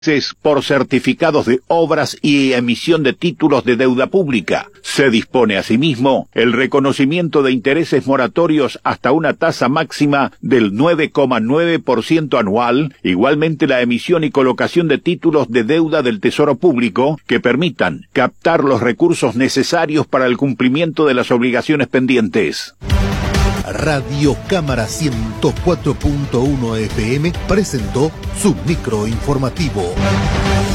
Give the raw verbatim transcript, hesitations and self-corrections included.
por certificados de obras y emisión de títulos de deuda pública. Se dispone asimismo el reconocimiento de intereses moratorios hasta una tasa máxima del nueve coma nueve por ciento anual, igualmente la emisión y colocación de títulos de deuda del Tesoro Público que permitan captar los recursos necesarios para el cumplimiento de las obligaciones pendientes. Radio Cámara ciento cuatro punto uno F M presentó su micro informativo.